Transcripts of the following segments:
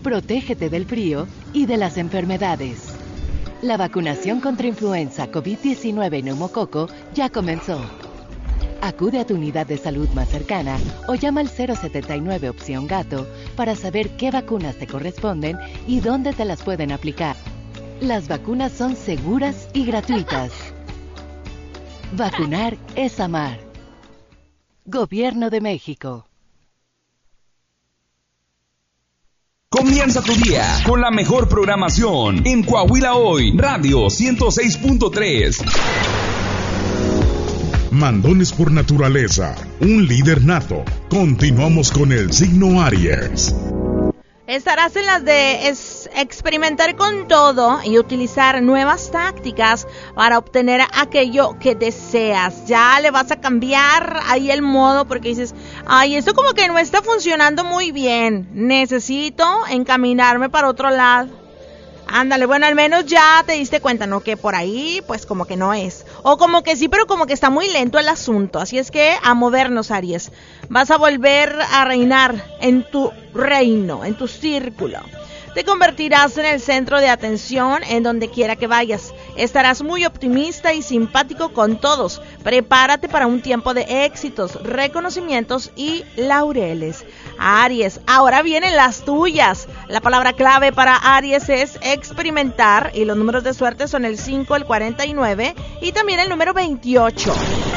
Protégete del frío y de las enfermedades. La vacunación contra influenza, COVID-19 y neumococo ya comenzó. Acude a tu unidad de salud más cercana o llama al 079 opción gato para saber qué vacunas te corresponden y dónde te las pueden aplicar. Las vacunas son seguras y gratuitas. Vacunar es amar. Gobierno de México. Comienza tu día con la mejor programación en Coahuila Hoy, Radio 106.3. Mandones por naturaleza, un líder nato. Continuamos con el signo Aries. Estarás en las de experimentar con todo y utilizar nuevas tácticas para obtener aquello que deseas. Ya le vas a cambiar ahí el modo porque dices, ay, esto como que no está funcionando muy bien. Necesito encaminarme para otro lado. Ándale, bueno, al menos ya te diste cuenta, ¿no? Que por ahí, pues como que no es. O como que sí, pero como que está muy lento el asunto. Así es que a movernos, Aries. Vas a volver a reinar en tu reino, en tu círculo. Te convertirás en el centro de atención en donde quiera que vayas. Estarás muy optimista y simpático con todos. Prepárate para un tiempo de éxitos, reconocimientos y laureles. Aries, ahora vienen las tuyas. La palabra clave para Aries es experimentar y los números de suerte son el 5, el 49 y también el número 28.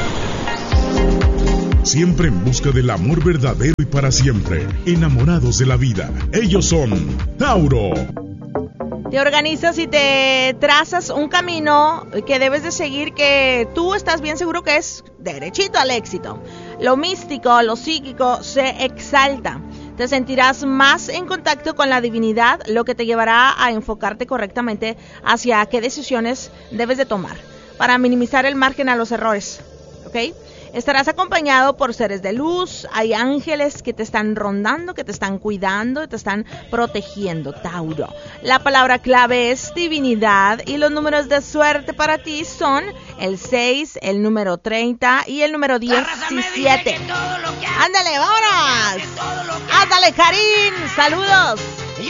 Siempre en busca del amor verdadero y para siempre. Enamorados de la vida. Ellos son Tauro. Te organizas y te trazas un camino que debes de seguir, que tú estás bien seguro que es derechito al éxito. Lo místico, lo psíquico se exalta. Te sentirás más en contacto con la divinidad, lo que te llevará a enfocarte correctamente hacia qué decisiones debes de tomar para minimizar el margen a los errores, ¿ok? Estarás acompañado por seres de luz, hay ángeles que te están rondando, que te están cuidando, te están protegiendo, Tauro. La palabra clave es divinidad y los números de suerte para ti son el 6, el número 30 y el número 17. ¡Ándale, vámonos! ¡Ándale, Karim! ¡Saludos!